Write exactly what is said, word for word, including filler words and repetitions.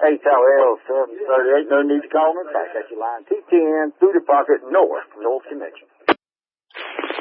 Hey, L seven thirty-eight, no need to call me back. That's your line two ten, through the pocket, north, North Connection.